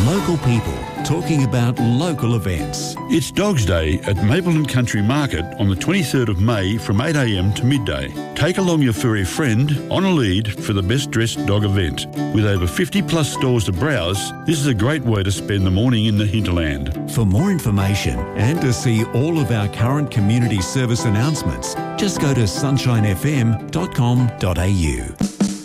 Local people talking about local events. It's Dogs Day at Mapleton Country Market on the 23rd of May from 8am to midday. Take along your furry friend on a lead for the best dressed dog event. With over 50 plus stores to browse, this is a great way to spend the morning in the hinterland. For more information and to see all of our current community service announcements, just go to sunshinefm.com.au.